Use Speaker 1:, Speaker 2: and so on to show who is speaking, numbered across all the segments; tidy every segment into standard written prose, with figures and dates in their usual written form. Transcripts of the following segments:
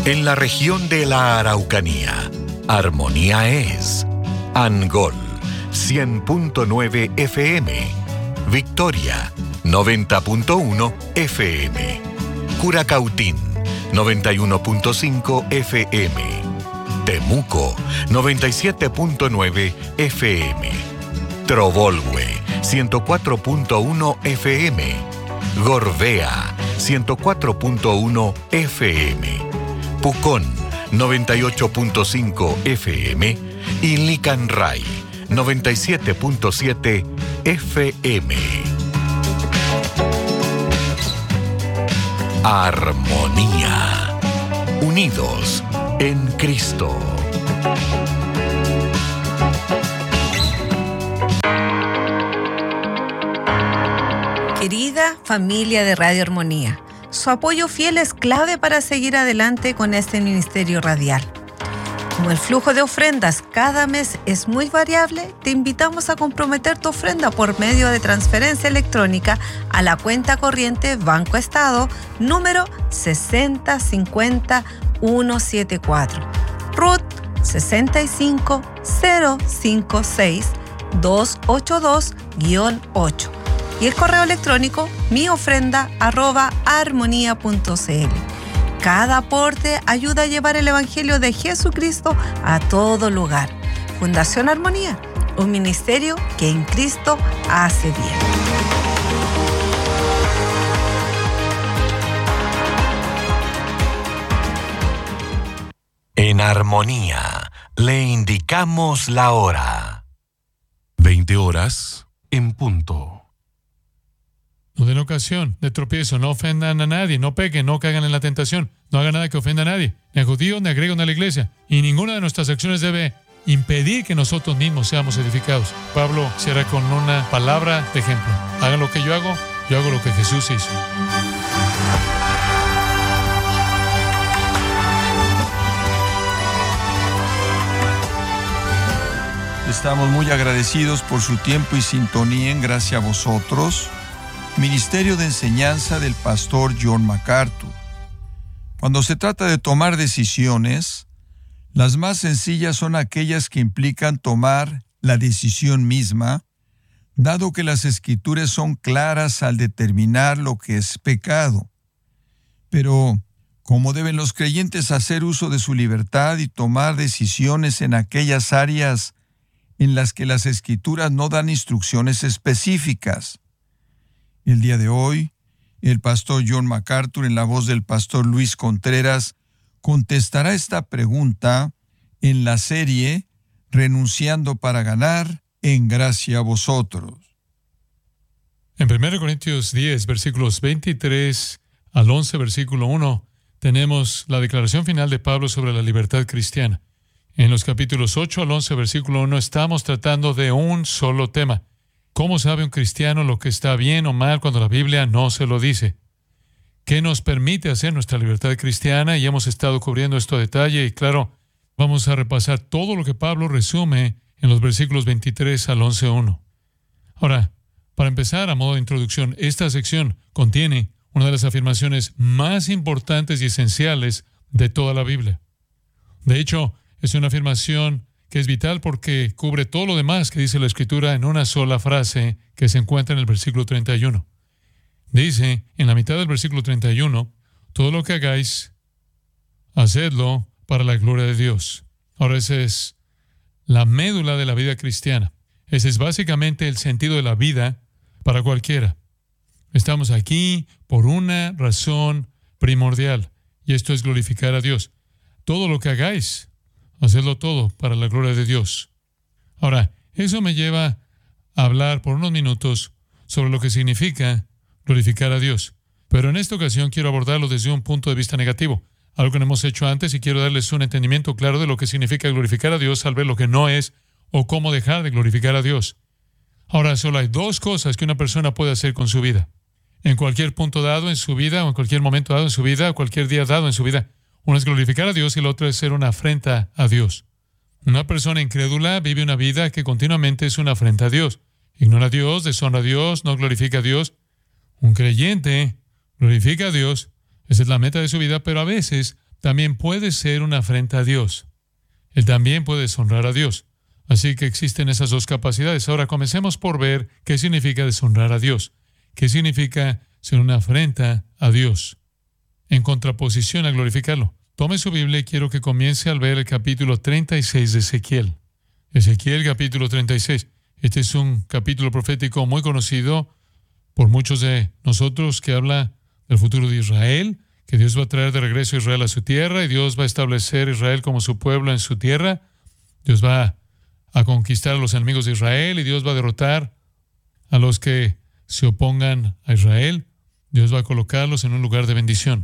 Speaker 1: En la región de la Araucanía, Armonía es Angol, 100.9 FM, Victoria, 90.1 FM, Curacautín, 91.5 FM, Temuco, 97.9 FM, Trovolhue, 104.1 FM, Gorbea, 104.1 FM, Pucón, 98.5 FM y Licanray, 97.7 FM. Armonía. Unidos en Cristo.
Speaker 2: Querida familia de Radio Armonía, su apoyo fiel es clave para seguir adelante con este ministerio radial. Como el flujo de ofrendas cada mes es muy variable, te invitamos a comprometer tu ofrenda por medio de transferencia electrónica a la cuenta corriente Banco Estado, número 6050174, RUT 65056-282-8 y el correo electrónico miofrenda@armonía.cl. Cada aporte ayuda a llevar el Evangelio de Jesucristo a todo lugar. Fundación Armonía, un ministerio que en Cristo hace bien.
Speaker 1: En Armonía, le indicamos la hora.
Speaker 3: 20 horas en punto.
Speaker 4: No den ocasión de tropiezo, no ofendan a nadie, no pequen, no caigan en la tentación, no hagan nada que ofenda a nadie, ni a judíos ni a griegos ni a la iglesia. Y ninguna de nuestras acciones debe impedir que nosotros mismos seamos edificados. Pablo cierra con una palabra de ejemplo. Hagan lo que yo hago lo que Jesús hizo.
Speaker 5: Estamos muy agradecidos por su tiempo y sintonía en Gracia a Vosotros, Ministerio de Enseñanza del Pastor John MacArthur. Cuando se trata de tomar decisiones, las más sencillas son aquellas que implican tomar la decisión misma, dado que las Escrituras son claras al determinar lo que es pecado. Pero, ¿cómo deben los creyentes hacer uso de su libertad y tomar decisiones en aquellas áreas en las que las Escrituras no dan instrucciones específicas? El día de hoy, el pastor John MacArthur, en la voz del pastor Luis Contreras, contestará esta pregunta en la serie Renunciando para ganar, en Gracia a Vosotros.
Speaker 4: En 1 Corintios 10, versículos 23 al 11, versículo 1, tenemos la declaración final de Pablo sobre la libertad cristiana. En los capítulos 8 al 11, versículo 1, estamos tratando de un solo tema. ¿Cómo sabe un cristiano lo que está bien o mal cuando la Biblia no se lo dice? ¿Qué nos permite hacer nuestra libertad cristiana? Y hemos estado cubriendo esto a detalle y claro, vamos a repasar todo lo que Pablo resume en los versículos 23 al 11.1. Ahora, para empezar, a modo de introducción, esta sección contiene una de las afirmaciones más importantes y esenciales de toda la Biblia. De hecho, es una afirmación que es vital porque cubre todo lo demás que dice la Escritura en una sola frase que se encuentra en el versículo 31. Dice, en la mitad del versículo 31, todo lo que hagáis, hacedlo para la gloria de Dios. Ahora, esa es la médula de la vida cristiana. Ese es básicamente el sentido de la vida para cualquiera. Estamos aquí por una razón primordial, y esto es glorificar a Dios. Todo lo que hagáis, hacedlo todo para la gloria de Dios. Ahora, eso me lleva a hablar por unos minutos sobre lo que significa glorificar a Dios. Pero en esta ocasión quiero abordarlo desde un punto de vista negativo, algo que no hemos hecho antes, y quiero darles un entendimiento claro de lo que significa glorificar a Dios al ver lo que no es o cómo dejar de glorificar a Dios. Ahora, solo hay dos cosas que una persona puede hacer con su vida. En cualquier punto dado en su vida, o en cualquier momento dado en su vida, o cualquier día dado en su vida. Una es glorificar a Dios y la otra es ser una afrenta a Dios. Una persona incrédula vive una vida que continuamente es una afrenta a Dios. Ignora a Dios, deshonra a Dios, no glorifica a Dios. Un creyente glorifica a Dios, esa es la meta de su vida, pero a veces también puede ser una afrenta a Dios. Él también puede deshonrar a Dios. Así que existen esas dos capacidades. Ahora comencemos por ver qué significa deshonrar a Dios. ¿Qué significa ser una afrenta a Dios? En contraposición a glorificarlo. Tome su Biblia y quiero que comience al ver el capítulo 36 de Ezequiel. Ezequiel capítulo 36. Este es un capítulo profético muy conocido por muchos de nosotros que habla del futuro de Israel, que Dios va a traer de regreso a Israel a su tierra y Dios va a establecer a Israel como su pueblo en su tierra. Dios va a conquistar a los enemigos de Israel y Dios va a derrotar a los que se opongan a Israel. Dios va a colocarlos en un lugar de bendición.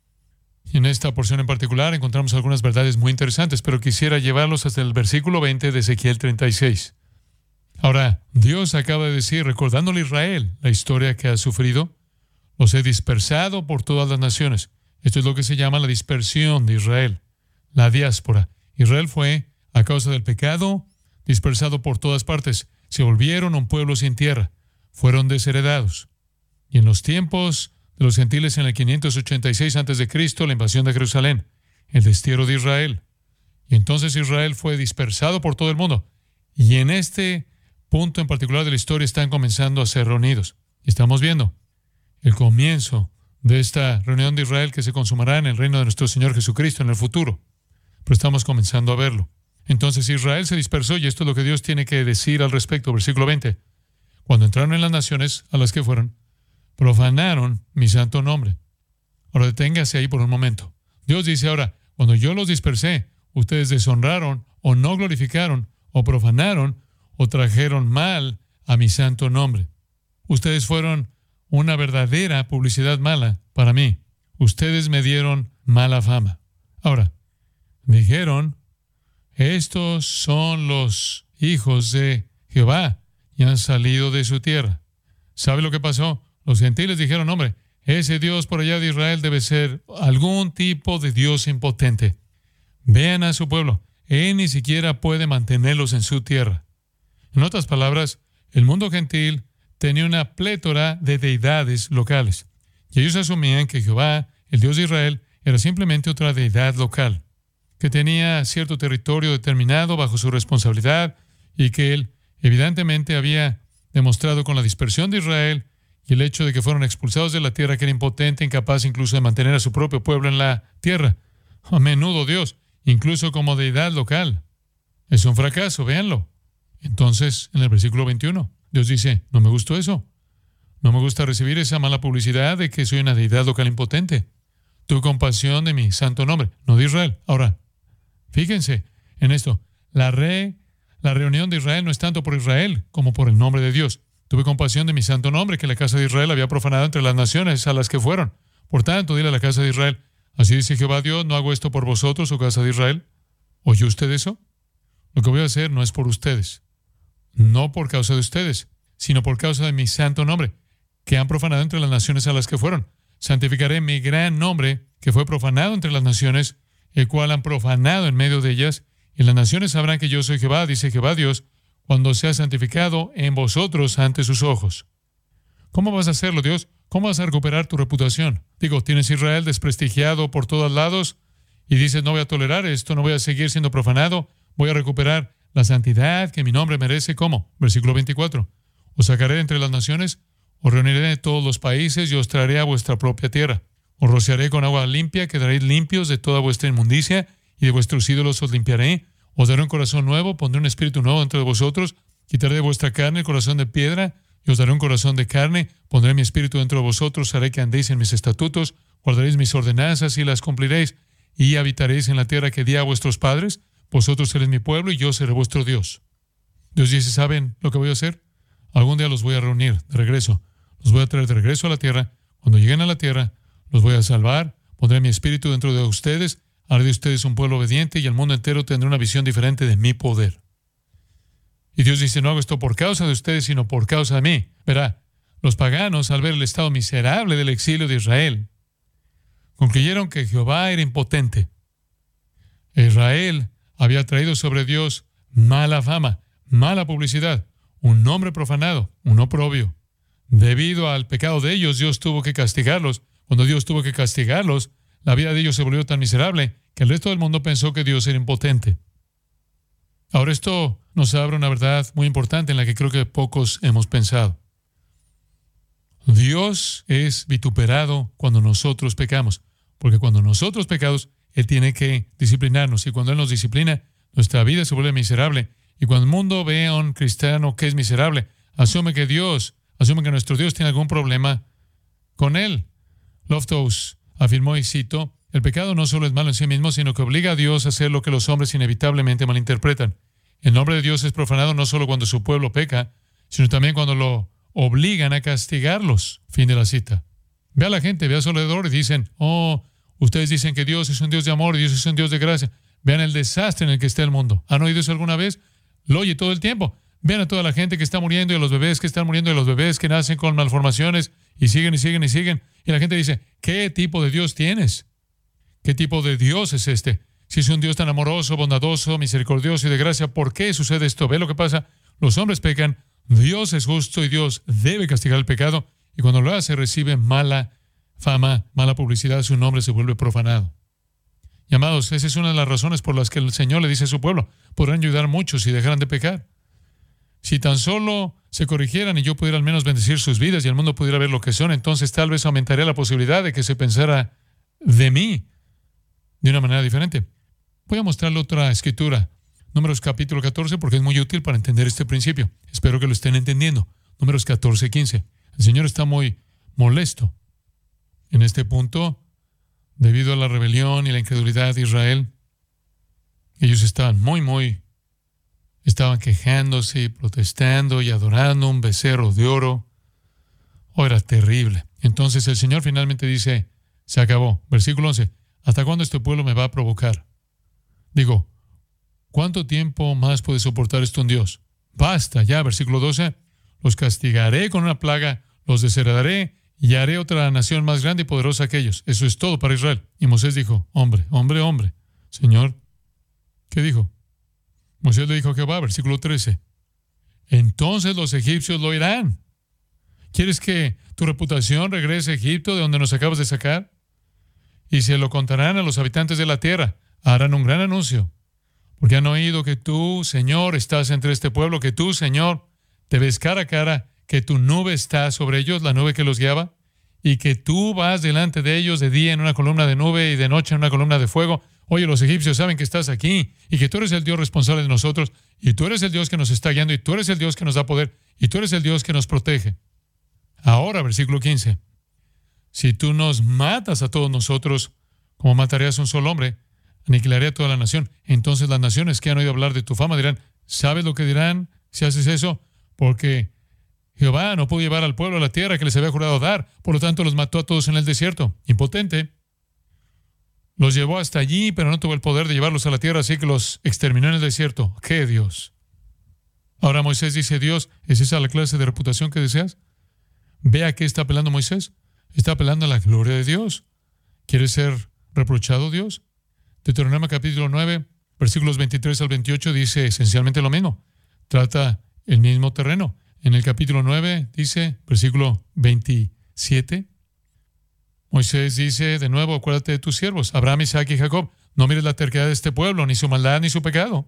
Speaker 4: Y en esta porción en particular encontramos algunas verdades muy interesantes, pero quisiera llevarlos hasta el versículo 20 de Ezequiel 36. Ahora, Dios acaba de decir, recordándole a Israel la historia que ha sufrido, los he dispersado por todas las naciones. Esto es lo que se llama la dispersión de Israel, la diáspora. Israel fue, a causa del pecado, dispersado por todas partes. Se volvieron un pueblo sin tierra. Fueron desheredados. Y en los tiempos de los gentiles en el 586 a.C., la invasión de Jerusalén, el destierro de Israel. Y entonces Israel fue dispersado por todo el mundo. Y en este punto en particular de la historia están comenzando a ser reunidos. Y estamos viendo el comienzo de esta reunión de Israel que se consumará en el reino de nuestro Señor Jesucristo en el futuro. Pero estamos comenzando a verlo. Entonces Israel se dispersó y esto es lo que Dios tiene que decir al respecto. Versículo 20. Cuando entraron en las naciones a las que fueron, profanaron mi santo nombre. Ahora deténgase ahí por un momento. Dios dice ahora, cuando yo los dispersé, ustedes deshonraron o no glorificaron o profanaron o trajeron mal a mi santo nombre. Ustedes fueron una verdadera publicidad mala para mí. Ustedes me dieron mala fama. Ahora, dijeron, estos son los hijos de Jehová y han salido de su tierra. ¿Sabe lo que pasó? Los gentiles dijeron, hombre, ese Dios por allá de Israel debe ser algún tipo de Dios impotente. Vean a su pueblo. Él ni siquiera puede mantenerlos en su tierra. En otras palabras, el mundo gentil tenía una plétora de deidades locales. Y ellos asumían que Jehová, el Dios de Israel, era simplemente otra deidad local, que tenía cierto territorio determinado bajo su responsabilidad y que él evidentemente había demostrado con la dispersión de Israel y el hecho de que fueron expulsados de la tierra, que era impotente, incapaz incluso de mantener a su propio pueblo en la tierra. A menudo Dios, incluso como deidad local. Es un fracaso, véanlo. Entonces, en el versículo 21, Dios dice, no me gustó eso. No me gusta recibir esa mala publicidad de que soy una deidad local impotente. Tuve compasión de mi santo nombre, no de Israel. Ahora, fíjense en esto. La reunión de Israel no es tanto por Israel como por el nombre de Dios. Tuve compasión de mi santo nombre que la casa de Israel había profanado entre las naciones a las que fueron. Por tanto, dile a la casa de Israel, así dice Jehová Dios, no hago esto por vosotros, oh casa de Israel. ¿Oyó usted eso? Lo que voy a hacer no es por ustedes. No por causa de ustedes, sino por causa de mi santo nombre, que han profanado entre las naciones a las que fueron. Santificaré mi gran nombre, que fue profanado entre las naciones, el cual han profanado en medio de ellas, y las naciones sabrán que yo soy Jehová, dice Jehová Dios, cuando sea santificado en vosotros ante sus ojos. ¿Cómo vas a hacerlo, Dios? ¿Cómo vas a recuperar tu reputación? Digo, tienes Israel desprestigiado por todos lados y dices, no voy a tolerar esto, no voy a seguir siendo profanado, voy a recuperar la santidad que mi nombre merece. ¿Cómo? Versículo 24. Os sacaré de entre las naciones, os reuniré de todos los países y os traeré a vuestra propia tierra. Os rociaré con agua limpia, quedaréis limpios de toda vuestra inmundicia y de vuestros ídolos os limpiaré. Os daré un corazón nuevo, pondré un espíritu nuevo dentro de vosotros, quitaré de vuestra carne el corazón de piedra y os daré un corazón de carne, pondré mi espíritu dentro de vosotros, haré que andéis en mis estatutos, guardaréis mis ordenanzas y las cumpliréis y habitaréis en la tierra que di a vuestros padres. Vosotros seréis mi pueblo y yo seré vuestro Dios. Dios dice, ¿saben lo que voy a hacer? Algún día los voy a reunir de regreso. Los voy a traer de regreso a la tierra. Cuando lleguen a la tierra, los voy a salvar. Pondré mi espíritu dentro de ustedes. Haré de ustedes un pueblo obediente y el mundo entero tendrá una visión diferente de mi poder. Y Dios dice, no hago esto por causa de ustedes, sino por causa de mí. Verá, los paganos, al ver el estado miserable del exilio de Israel, concluyeron que Jehová era impotente. Israel había traído sobre Dios mala fama, mala publicidad, un nombre profanado, un oprobio. Debido al pecado de ellos, Dios tuvo que castigarlos. Cuando Dios tuvo que castigarlos, la vida de ellos se volvió tan miserable que el resto del mundo pensó que Dios era impotente. Ahora esto nos abre una verdad muy importante en la que creo que pocos hemos pensado. Dios es vituperado cuando nosotros pecamos, porque cuando nosotros pecamos, Él tiene que disciplinarnos, y cuando Él nos disciplina, nuestra vida se vuelve miserable. Y cuando el mundo ve a un cristiano que es miserable, asume que nuestro Dios tiene algún problema con él. Loftus afirmó, y cito, el pecado no solo es malo en sí mismo, sino que obliga a Dios a hacer lo que los hombres inevitablemente malinterpretan. El nombre de Dios es profanado no solo cuando su pueblo peca, sino también cuando lo obligan a castigarlos. Fin de la cita. Ve a la gente, ve a su alrededor y dicen, ustedes dicen que Dios es un Dios de amor y Dios es un Dios de gracia. Vean el desastre en el que está el mundo. ¿Han oído eso alguna vez? Lo oye todo el tiempo. Vean a toda la gente que está muriendo y a los bebés que están muriendo y a los bebés que nacen con malformaciones y siguen y siguen y siguen. Y la gente dice, ¿qué tipo de Dios tienes? ¿Qué tipo de Dios es este? Si es un Dios tan amoroso, bondadoso, misericordioso y de gracia, ¿por qué sucede esto? ¿Ve lo que pasa? Los hombres pecan, Dios es justo y Dios debe castigar el pecado, y cuando lo hace recibe mala fama, mala publicidad, su nombre se vuelve profanado. Y amados, esa es una de las razones por las que el Señor le dice a su pueblo, podrán ayudar muchos si dejaran de pecar. Si tan solo se corrigieran y yo pudiera al menos bendecir sus vidas y el mundo pudiera ver lo que son, entonces tal vez aumentaría la posibilidad de que se pensara de mí de una manera diferente. Voy a mostrarle otra escritura, Números capítulo 14, porque es muy útil para entender este principio. Espero que lo estén entendiendo. Números 14, 15. El Señor está muy molesto en este punto debido a la rebelión y la incredulidad de Israel. Ellos estaban estaban quejándose y protestando y adorando un becerro de oro. Era terrible. Entonces el Señor finalmente dice, se acabó. Versículo 11. ¿Hasta cuándo este pueblo me va a provocar? Digo, ¿cuánto tiempo más puede soportar esto un Dios? Basta ya. Versículo 12. Los castigaré con una plaga, los desheredaré y haré otra nación más grande y poderosa que ellos. Eso es todo para Israel. Y Moisés dijo, hombre. Señor, ¿qué dijo? Moisés le dijo a Jehová, versículo 13. Entonces los egipcios lo oirán. ¿Quieres que tu reputación regrese a Egipto, de donde nos acabas de sacar? Y se lo contarán a los habitantes de la tierra. Harán un gran anuncio. Porque han oído que tú, Señor, estás entre este pueblo, que tú, Señor, te ves cara a cara, que tu nube está sobre ellos, la nube que los guiaba, y que tú vas delante de ellos de día en una columna de nube y de noche en una columna de fuego. Oye, los egipcios saben que estás aquí y que tú eres el Dios responsable de nosotros, y tú eres el Dios que nos está guiando, y tú eres el Dios que nos da poder, y tú eres el Dios que nos protege. Ahora, versículo 15. Si tú nos matas a todos nosotros, como matarías a un solo hombre, aniquilaré a toda la nación. Entonces las naciones que han oído hablar de tu fama dirán, ¿sabes lo que dirán si haces eso? Porque Jehová no pudo llevar al pueblo a la tierra que les había jurado dar, por lo tanto los mató a todos en el desierto. Impotente. Los llevó hasta allí, pero no tuvo el poder de llevarlos a la tierra, así que los exterminó en el desierto. ¡Qué Dios! Ahora Moisés dice, Dios, ¿es esa la clase de reputación que deseas? Ve a qué está apelando Moisés. Está apelando a la gloria de Dios. ¿Quieres ser reprochado, Dios? Deuteronomio capítulo 9, versículos 23 al 28 dice esencialmente lo mismo. Trata el mismo terreno. En el capítulo 9 dice, versículo 27, Moisés dice de nuevo, acuérdate de tus siervos, Abraham, Isaac y Jacob. No mires la terquedad de este pueblo, ni su maldad, ni su pecado.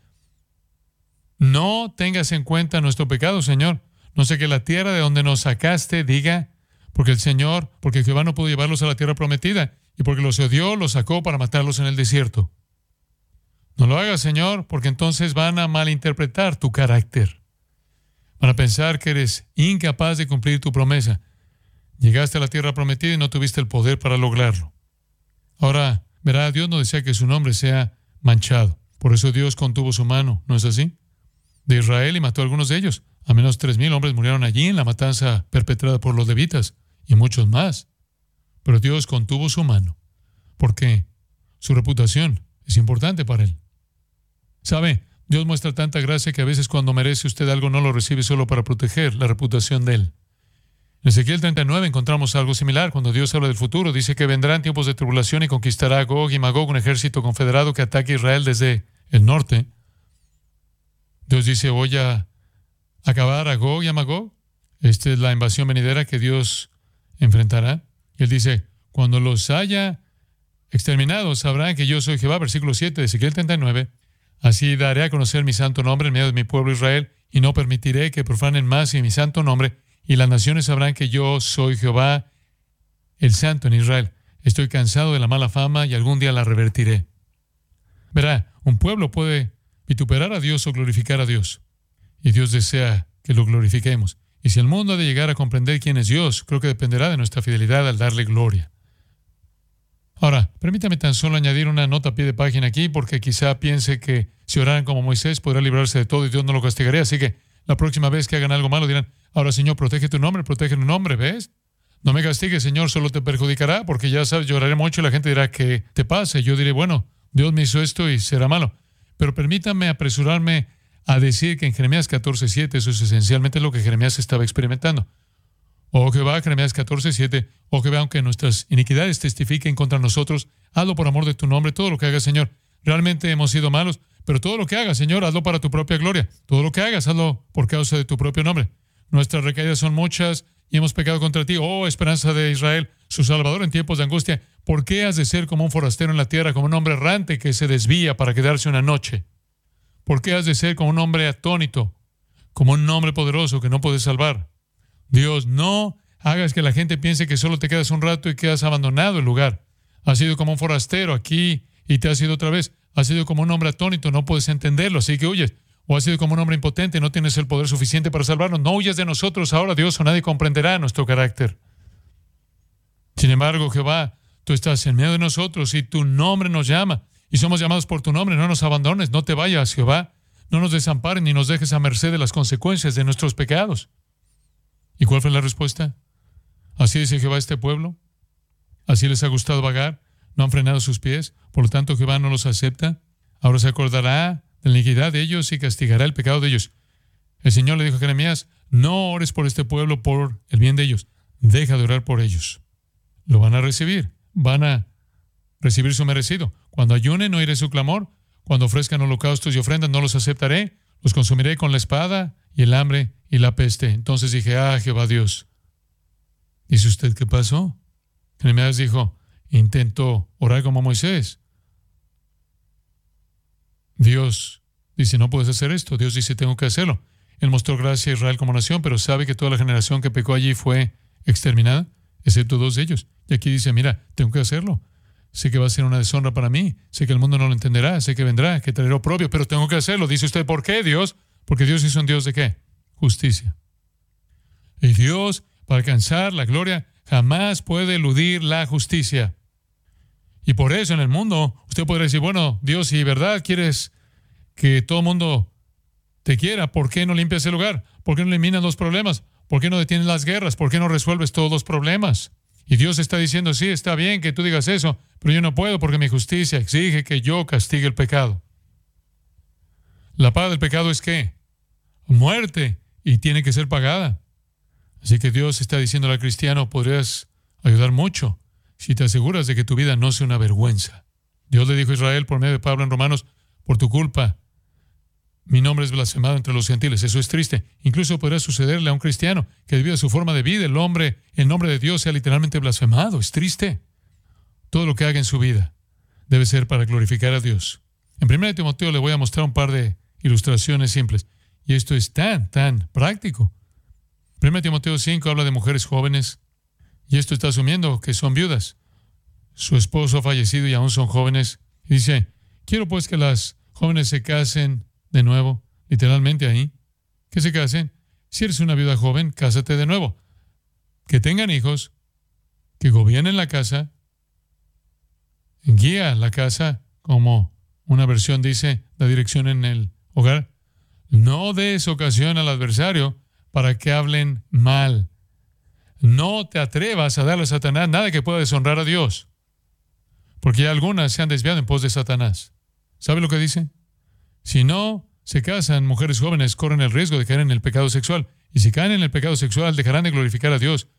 Speaker 4: No tengas en cuenta nuestro pecado, Señor. No sé que la tierra de donde nos sacaste diga, porque Jehová no pudo llevarlos a la tierra prometida, y porque los odió, los sacó para matarlos en el desierto. No lo hagas, Señor, porque entonces van a malinterpretar tu carácter. Van a pensar que eres incapaz de cumplir tu promesa. Llegaste a la tierra prometida y no tuviste el poder para lograrlo. Ahora, verá, Dios no desea que su nombre sea manchado. Por eso Dios contuvo su mano, ¿no es así? De Israel, y mató a algunos de ellos. Al menos 3,000 hombres murieron allí en la matanza perpetrada por los levitas, y muchos más. Pero Dios contuvo su mano, porque su reputación es importante para Él. ¿Sabe? Dios muestra tanta gracia que a veces cuando merece usted algo no lo recibe solo para proteger la reputación de Él. En Ezequiel 39 encontramos algo similar. Cuando Dios habla del futuro, dice que vendrán tiempos de tribulación y conquistará a Gog y Magog, un ejército confederado que ataque a Israel desde el norte. Dios dice, voy a acabar a Gog y a Magog. Esta es la invasión venidera que Dios enfrentará. Y Él dice, cuando los haya exterminados, sabrán que yo soy Jehová. Versículo 7 de Ezequiel 39. Así daré a conocer mi santo nombre en medio de mi pueblo Israel, y no permitiré que profanen más mi santo nombre, y las naciones sabrán que yo soy Jehová, el santo en Israel. Estoy cansado de la mala fama y algún día la revertiré. Verá, un pueblo puede vituperar a Dios o glorificar a Dios, y Dios desea que lo glorifiquemos. Y si el mundo ha de llegar a comprender quién es Dios, creo que dependerá de nuestra fidelidad al darle gloria. Ahora, permítame tan solo añadir una nota a pie de página aquí, porque quizá piense que si oraran como Moisés podrá librarse de todo y Dios no lo castigaría. Así que la próxima vez que hagan algo malo dirán, ahora Señor, protege tu nombre, ¿ves? No me castigues, Señor, solo te perjudicará, porque ya sabes, lloraré mucho y la gente dirá, ¿qué te pasa? Y yo diré, bueno, Dios me hizo esto y será malo. Pero permítame apresurarme a decir que en Jeremías 14:7 eso es esencialmente lo que Jeremías estaba experimentando. Oh Jehová, Jeremías 14:7, oh Jehová, aunque nuestras iniquidades testifiquen contra nosotros, hazlo por amor de tu nombre, todo lo que hagas, Señor. Realmente hemos sido malos, pero todo lo que hagas, Señor, hazlo para tu propia gloria. Todo lo que hagas, hazlo por causa de tu propio nombre. Nuestras recaídas son muchas y hemos pecado contra ti. Oh, esperanza de Israel, su Salvador en tiempos de angustia. ¿Por qué has de ser como un forastero en la tierra, como un hombre errante que se desvía para quedarse una noche? ¿Por qué has de ser como un hombre atónito, como un hombre poderoso que no puede salvar? Dios, no hagas que la gente piense que solo te quedas un rato y que has abandonado el lugar. Has sido como un forastero aquí y te has ido otra vez. Has sido como un hombre atónito, no puedes entenderlo, así que huyes. O has sido como un hombre impotente, no tienes el poder suficiente para salvarnos. No huyas de nosotros ahora, Dios, o nadie comprenderá nuestro carácter. Sin embargo, Jehová, tú estás en medio de nosotros y tu nombre nos llama. Y somos llamados por tu nombre. No nos abandones, no te vayas, Jehová. No nos desampares ni nos dejes a merced de las consecuencias de nuestros pecados. ¿Y cuál fue la respuesta? Así dice Jehová a este pueblo. Así les ha gustado vagar. No han frenado sus pies. Por lo tanto, Jehová no los acepta. Ahora se acordará de la iniquidad de ellos y castigará el pecado de ellos. El Señor le dijo a Jeremías, no ores por este pueblo por el bien de ellos. Deja de orar por ellos. Lo van a recibir. Van a recibir su merecido. Cuando ayunen, oiré su clamor. Cuando ofrezcan holocaustos y ofrendas, no los aceptaré. Los consumiré con la espada y el hambre y la peste. Entonces dije, Jehová Dios. ¿Dice usted qué pasó? Jeremías dijo, intentó orar como Moisés. Dios dice, no puedes hacer esto. Dios dice, tengo que hacerlo. Él mostró gracia a Israel como nación, pero sabe que toda la generación que pecó allí fue exterminada, excepto 2 de ellos. Y aquí dice, mira, tengo que hacerlo. Sé que va a ser una deshonra para mí. Sé que el mundo no lo entenderá. Sé que vendrá, que traerá oprobio, pero tengo que hacerlo. Dice usted, ¿por qué, Dios? Porque Dios es un Dios de ¿qué? Justicia. Y Dios, para alcanzar la gloria, jamás puede eludir la justicia. Y por eso en el mundo, usted podrá decir, bueno, Dios, si verdad quieres que todo el mundo te quiera, ¿por qué no limpias el lugar? ¿Por qué no eliminas los problemas? ¿Por qué no detienes las guerras? ¿Por qué no resuelves todos los problemas? Y Dios está diciendo, sí, está bien que tú digas eso, pero yo no puedo porque mi justicia exige que yo castigue el pecado. La paga del pecado es ¿qué? Muerte, y tiene que ser pagada. Así que Dios está diciendo al cristiano, podrías ayudar mucho si te aseguras de que tu vida no sea una vergüenza. Dios le dijo a Israel por medio de Pablo en Romanos, por tu culpa, mi nombre es blasfemado entre los gentiles. Eso es triste. Incluso podría sucederle a un cristiano que debido a su forma de vida, el nombre de Dios sea literalmente blasfemado. Es triste. Todo lo que haga en su vida debe ser para glorificar a Dios. En 1 Timoteo le voy a mostrar un par de ilustraciones simples. Y esto es tan práctico. 1 Timoteo 5 habla de mujeres jóvenes. Y esto está asumiendo que son viudas. Su esposo ha fallecido y aún son jóvenes. Y dice, quiero pues que las jóvenes se casen de nuevo, literalmente ahí, que se casen. Si eres una viuda joven, cásate de nuevo. Que tengan hijos, que gobiernen la casa, guía la casa, como una versión dice, la dirección en el hogar. No des ocasión al adversario para que hablen mal. No te atrevas a darle a Satanás nada que pueda deshonrar a Dios, porque ya algunas se han desviado en pos de Satanás. ¿Sabe lo que dice? Si no se casan, mujeres jóvenes corren el riesgo de caer en el pecado sexual. Y si caen en el pecado sexual, dejarán de glorificar a Dios.